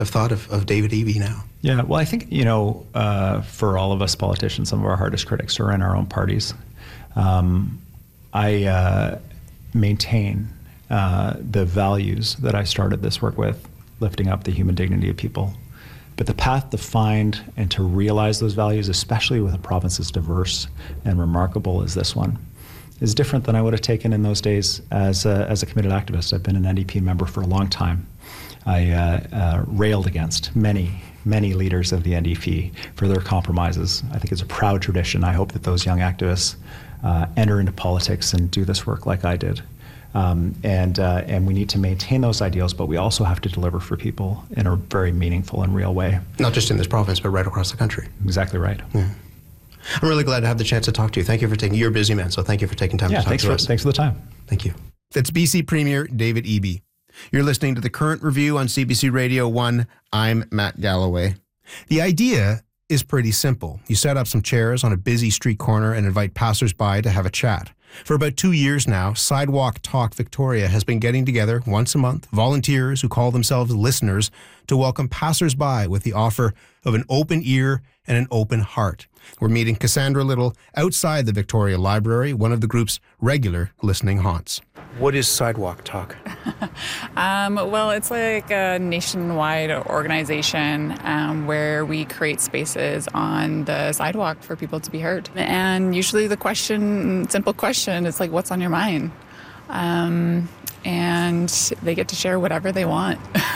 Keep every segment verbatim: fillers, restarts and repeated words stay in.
have thought of, of David Eby now? Yeah, well, I think, you know, uh, for all of us politicians, some of our hardest critics are in our own parties. Um, I uh, maintain uh, the values that I started this work with, lifting up the human dignity of people. But the path to find and to realize those values, especially with a province as diverse and remarkable as this one, is different than I would have taken in those days as a, as a committed activist. I've been an N D P member for a long time. I uh, uh, railed against many, many leaders of the N D P for their compromises. I think it's a proud tradition. I hope that those young activists uh, enter into politics and do this work like I did. Um, and uh, and we need to maintain those ideals, but we also have to deliver for people in a very meaningful and real way. Not just in this province, but right across the country. Exactly right. Yeah. I'm really glad to have the chance to talk to you. Thank you for taking, you're a busy man, so thank you for taking time yeah, to talk thanks to for, us. Thanks for the time. Thank you. That's B C Premier David Eby. You're listening to The Current Review on C B C Radio one. I'm Matt Galloway. The idea is pretty simple. You set up some chairs on a busy street corner and invite passersby to have a chat. For about two years now, Sidewalk Talk Victoria has been getting together once a month, volunteers who call themselves listeners, to welcome passersby with the offer of an open ear and an open heart. We're meeting Cassandra Little outside the Victoria Library, one of the group's regular listening haunts. What is Sidewalk Talk? um, well, it's like a nationwide organization um, where we create spaces on the sidewalk for people to be heard. And usually the question, simple question, is like, what's on your mind? Um, and they get to share whatever they want.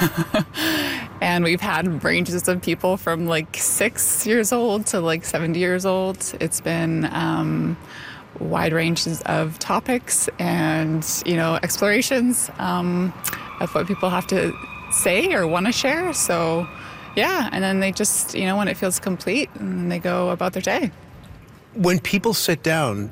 And we've had ranges of people from like six years old to like seventy years old. It's been um, wide ranges of topics and, you know, explorations um, of what people have to say or want to share. So, yeah, and then they just, you know, when it feels complete, and they go about their day. When people sit down,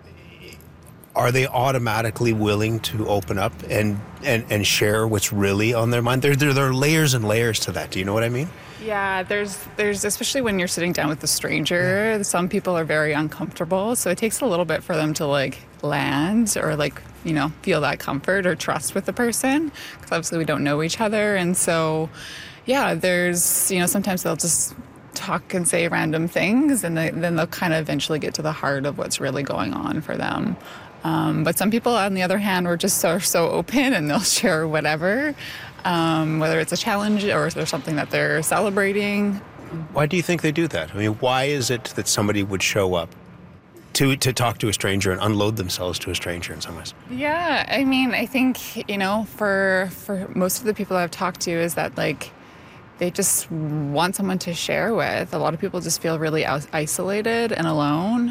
are they automatically willing to open up and, and, and share what's really on their mind? There, there, there are layers and layers to that. Do you know what I mean? Yeah, there's, there's especially when you're sitting down with a stranger, some people are very uncomfortable. So it takes a little bit for them to like land or like, you know, feel that comfort or trust with the person. Because obviously we don't know each other. And so, yeah, there's, you know, sometimes they'll just talk and say random things, and they, then they'll kind of eventually get to the heart of what's really going on for them. Um, but some people, on the other hand, were just so, so open, and they'll share whatever, um, whether it's a challenge or there's something that they're celebrating. Why do you think they do that? I mean, why is it that somebody would show up to to talk to a stranger and unload themselves to a stranger in some ways? Yeah, I mean, I think, you know, for for most of the people I've talked to is that, like, they just want someone to share with. A lot of people just feel really isolated and alone.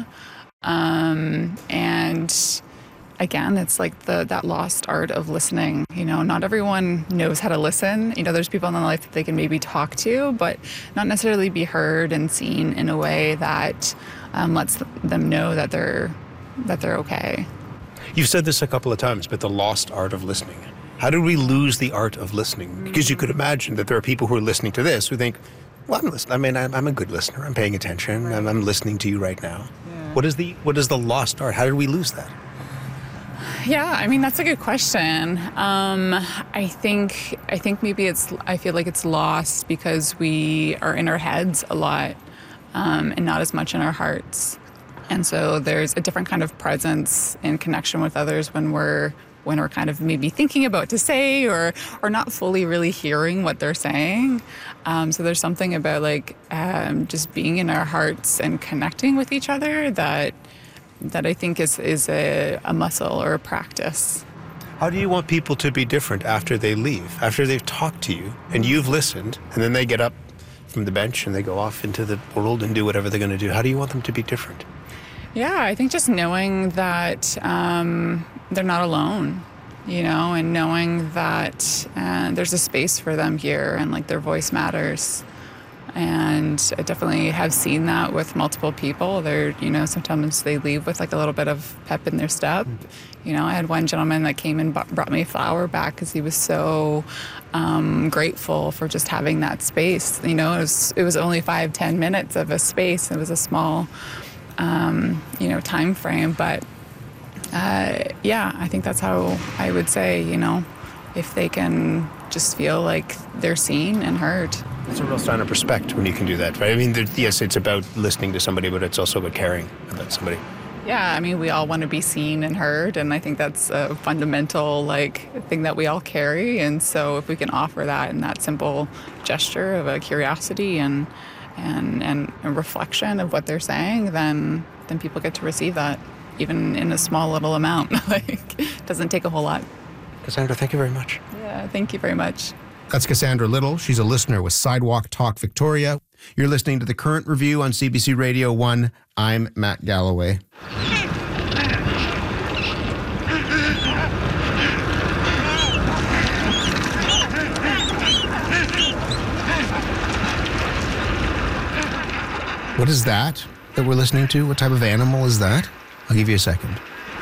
Um, and again, it's like the that lost art of listening. You know, not everyone knows how to listen. You know, there's people in their life that they can maybe talk to, but not necessarily be heard and seen in a way that um, lets them know that they're that they're okay. You've said this a couple of times, but the lost art of listening. How did we lose the art of listening? Because you could imagine that there are people who are listening to this who think, well, I'm listening. I mean, I'm, I'm a good listener. I'm paying attention. Right. I'm, I'm listening to you right now. Yeah. What is the what is the lost art? How did we lose that? Yeah, I mean, that's a good question. Um, I think I think maybe it's, I feel like it's lost because we are in our heads a lot um, and not as much in our hearts. And so there's a different kind of presence and connection with others when we're when we're kind of maybe thinking about what to say or or not fully really hearing what they're saying. Um, so there's something about like um, just being in our hearts and connecting with each other that that I think is, is a, a muscle or a practice. How do you want people to be different after they leave, after they've talked to you and you've listened, and then they get up from the bench and they go off into the world and do whatever they're going to do? How do you want them to be different? Yeah, I think just knowing that um, they're not alone, you know, and knowing that uh, there's a space for them here and like their voice matters. And I definitely have seen that with multiple people. They're, you know, sometimes they leave with like a little bit of pep in their step. You know, I had one gentleman that came and brought me a flower back because he was so um, grateful for just having that space. You know, it was, it was only five, ten minutes of a space. It was a small, um, you know, time frame. But uh, yeah, I think that's how I would say, you know, if they can just feel like they're seen and heard. It's a real sign of respect when you can do that, right? I mean, there, yes, it's about listening to somebody, but it's also about caring about somebody. Yeah, I mean, we all want to be seen and heard, and I think that's a fundamental, like, thing that we all carry. And so if we can offer that in that simple gesture of a curiosity and and and a reflection of what they're saying, then then people get to receive that, even in a small little amount. Like, it doesn't take a whole lot. Cassandra, thank you very much. Yeah, thank you very much. That's Cassandra Little. She's a listener with Sidewalk Talk Victoria. You're listening to The Current Review on C B C Radio one. I'm Matt Galloway. What is that that we're listening to? What type of animal is that? I'll give you a second.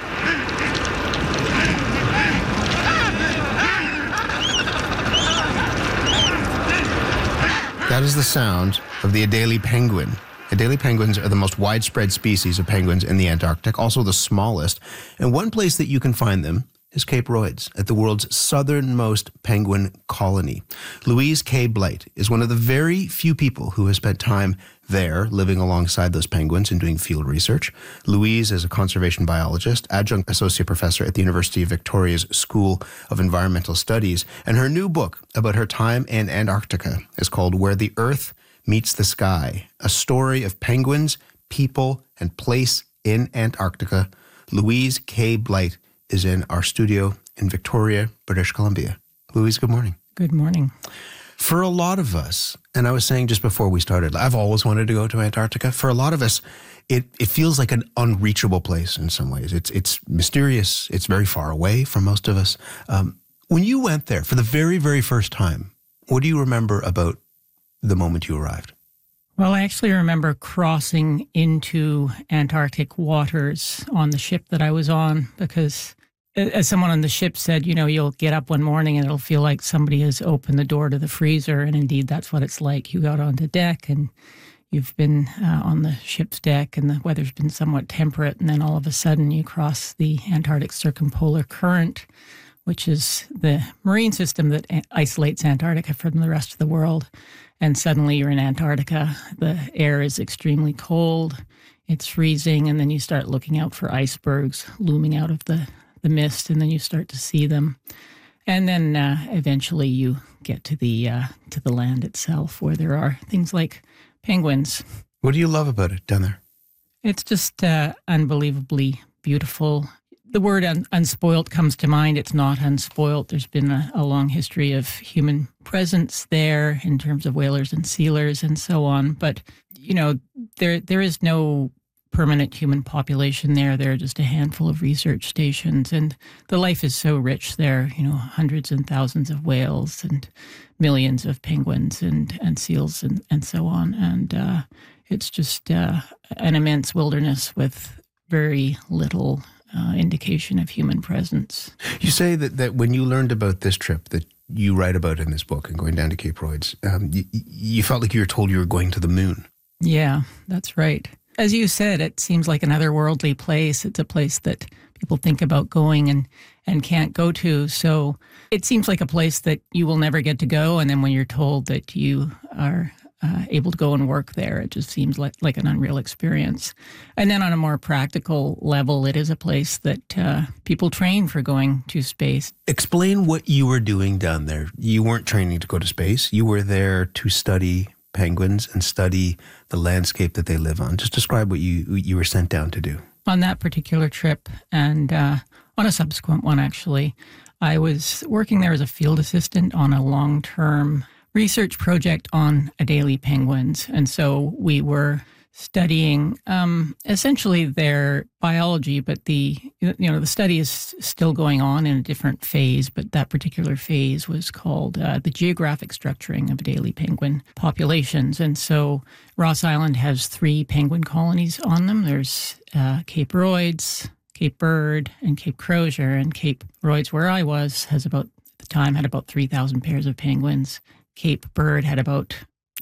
That is the sound of the Adelie penguin. Adelie penguins are the most widespread species of penguins in the Antarctic, also the smallest. And one place that you can find them is Cape Royds, at the world's southernmost penguin colony. Louise K. Blight is one of the very few people who has spent time there, living alongside those penguins and doing field research. Louise is a conservation biologist, adjunct associate professor at the University of Victoria's School of Environmental Studies, and her new book about her time in Antarctica is called Where the Earth Meets the Sky, a story of penguins, people, and place in Antarctica. Louise K. Blight is in our studio in Victoria, British Columbia. Louise, good morning. Good morning. For a lot of us, and I was saying just before we started, I've always wanted to go to Antarctica. For a lot of us, it, it feels like an unreachable place in some ways. It's it's mysterious. It's very far away from most of us. Um, when you went there for the very, very first time, what do you remember about the moment you arrived? Well, I actually remember crossing into Antarctic waters on the ship that I was on because, as someone on the ship said, you know, you'll get up one morning and it'll feel like somebody has opened the door to the freezer. And indeed, that's what it's like. You got onto deck and you've been uh, on the ship's deck and the weather's been somewhat temperate. And then all of a sudden you cross the Antarctic Circumpolar Current, which is the marine system that isolates Antarctica from the rest of the world. And suddenly you're in Antarctica. The air is extremely cold. It's freezing. And then you start looking out for icebergs looming out of the, the mist, and then you start to see them. And then uh, eventually you get to the uh, to the land itself, where there are things like penguins. What do you love about it down there? It's just uh, unbelievably beautiful. The word un- unspoilt comes to mind. It's not unspoilt. There's been a, a long history of human presence there in terms of whalers and sealers and so on. But, you know, there there is no permanent human population there. There are just a handful of research stations. And the life is so rich there, you know, hundreds and thousands of whales and millions of penguins and, and seals and, and so on. And uh, it's just uh, an immense wilderness with very little Uh, indication of human presence. You say that, that when you learned about this trip that you write about in this book and going down to Cape Royds, um, you, you felt like you were told you were going to the moon. Yeah, that's right. As you said, it seems like an otherworldly place. It's a place that people think about going and, and can't go to. So it seems like a place that you will never get to go. And then when you're told that you are Uh, able to go and work there, it just seems like, like an unreal experience. And then on a more practical level, it is a place that uh, people train for going to space. Explain what you were doing down there. You weren't training to go to space. You were there to study penguins and study the landscape that they live on. Just describe what you you were sent down to do. On that particular trip, and uh, on a subsequent one, actually, I was working there as a field assistant on a long-term research project on Adelie penguins. And so we were studying um, essentially their biology, but the, you know, the study is still going on in a different phase, but that particular phase was called uh, the geographic structuring of Adelie penguin populations. And so Ross Island has three penguin colonies on them. There's uh, Cape Royds, Cape Bird, and Cape Crozier. And Cape Royds, where I was, has about, at the time, had about three thousand pairs of penguins. Cape Bird had about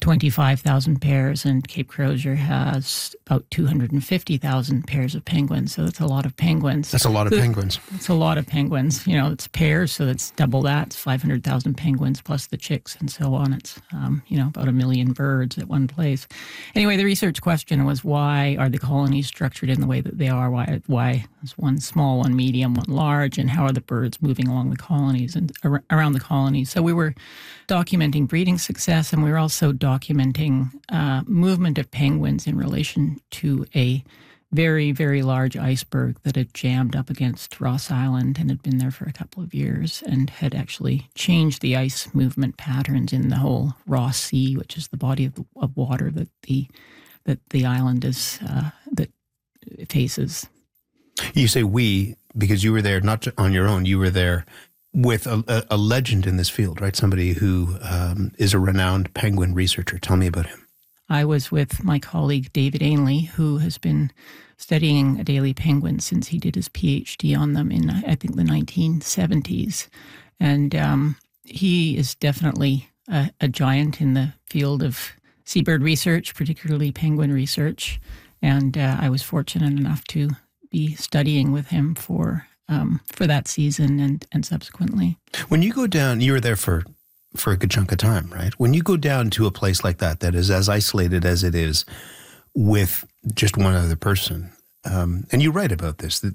twenty-five thousand pairs, and Cape Crozier has about two hundred fifty thousand pairs of penguins. So that's a lot of penguins. That's a lot of so penguins. It's a lot of penguins. You know, it's pairs, so that's double that. It's five hundred thousand penguins plus the chicks and so on. It's, um, you know, about a million birds at one place. Anyway, the research question was, why are the colonies structured in the way that they are? Why, why is one small, one medium, one large? And how are the birds moving along the colonies and ar- around the colonies? So we were documenting breeding success, and we were also documenting uh, movement of penguins in relation to a very, very large iceberg that had jammed up against Ross Island and had been there for a couple of years and had actually changed the ice movement patterns in the whole Ross Sea, which is the body of, the, of water that the that the island is uh, that faces. You say we because you were there not on your own. You were there with a, a, a legend in this field, right? Somebody who um, is a renowned penguin researcher. Tell me about him. I was with my colleague David Ainley, who has been studying Adelie penguins since he did his PhD on them in, I think, the nineteen seventies. And um, he is definitely a, a giant in the field of seabird research, particularly penguin research. And uh, I was fortunate enough to be studying with him for um, for that season and, and subsequently. When you go down, you were there for, for a good chunk of time, right? When you go down to a place like that, that is as isolated as it is with just one other person, um, and you write about this, that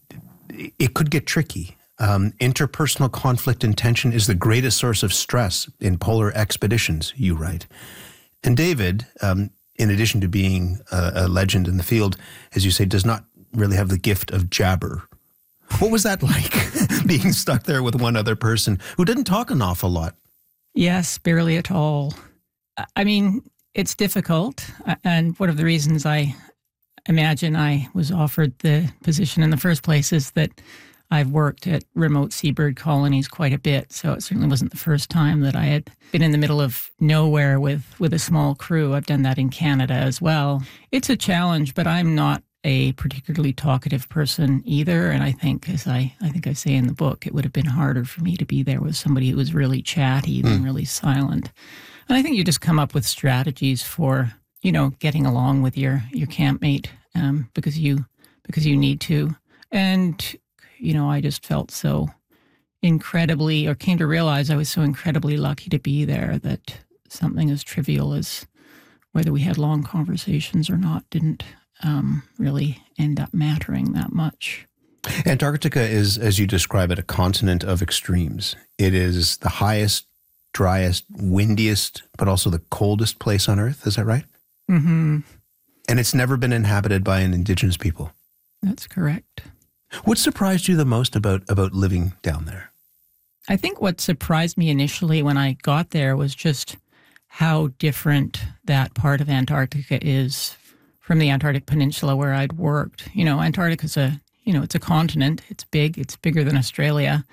it could get tricky. Um, interpersonal conflict and tension is the greatest source of stress in polar expeditions, you write. And David, um, in addition to being a, a legend in the field, as you say, does not really have the gift of jabber. What was that like, being stuck there with one other person who didn't talk an awful lot? Yes, barely at all. I mean, it's difficult. And one of the reasons I imagine I was offered the position in the first place is that I've worked at remote seabird colonies quite a bit. So it certainly wasn't the first time that I had been in the middle of nowhere with, with a small crew. I've done that in Canada as well. It's a challenge, but I'm not a particularly talkative person either. And I think, as I, I think I say in the book, it would have been harder for me to be there with somebody who was really chatty than mm. really silent. And I think you just come up with strategies for, you know, getting along with your, your campmate um, because you, because you need to. And, you know, I just felt so incredibly, or came to realize I was so incredibly lucky to be there that something as trivial as whether we had long conversations or not didn't Um, really end up mattering that much. Antarctica is, as you describe it, a continent of extremes. It is the highest, driest, windiest, but also the coldest place on Earth. Is that right? Mm-hmm. And it's never been inhabited by an indigenous people. That's correct. What surprised you the most about, about living down there? I think what surprised me initially when I got there was just how different that part of Antarctica is from the Antarctic Peninsula where I'd worked. You know, Antarctica's a, you know, it's a continent. It's big. It's bigger than Australia.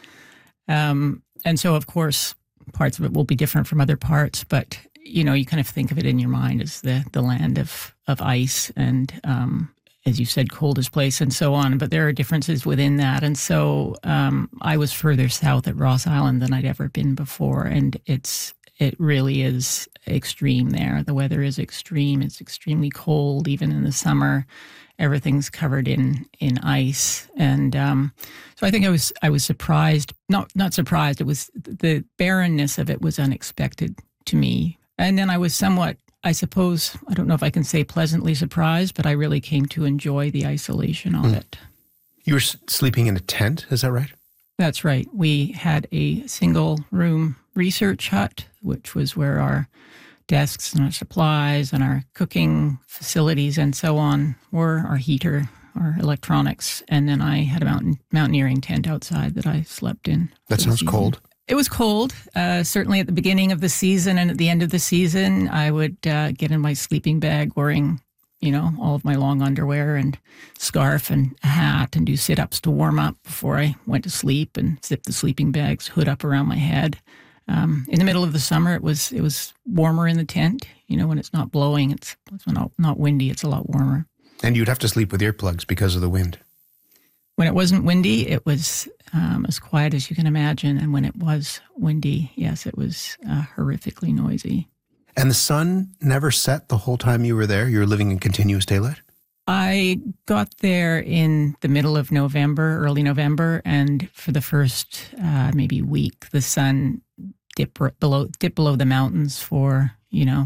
Um, and so, of course, parts of it will be different from other parts. But, you know, you kind of think of it in your mind as the, the land of, of ice and, um, as you said, coldest place and so on. But there are differences within that. And so um, I was further south at Ross Island than I'd ever been before. And it's It really is extreme there. The weather is extreme. It's extremely cold, even in the summer. Everything's covered in in ice, and um, so I think I was I was surprised. Not not surprised. It was the barrenness of it was unexpected to me, and then I was somewhat, I suppose, I don't know if I can say pleasantly surprised, but I really came to enjoy the isolation of mm. it. You were sleeping in a tent, is that right? That's right. We had a single room research hut, which was where our desks and our supplies and our cooking facilities and so on were, our heater, our electronics. And then I had a mountain, mountaineering tent outside that I slept in. That sounds cold. It was cold. Uh, certainly at the beginning of the season and at the end of the season, I would uh, get in my sleeping bag wearing, you know, all of my long underwear and scarf and a hat and do sit-ups to warm up before I went to sleep and zip the sleeping bag's hood up around my head. Um, in the middle of the summer, it was it was warmer in the tent. You know, when it's not blowing, it's, it's not, not windy, it's a lot warmer. And you'd have to sleep with earplugs because of the wind. When it wasn't windy, it was um, as quiet as you can imagine. And when it was windy, yes, it was uh, horrifically noisy. And the sun never set the whole time you were there? You were living in continuous daylight? I got there in the middle of November, early November, and for the first uh, maybe week, the sun dipped below, dipped below the mountains for, you know,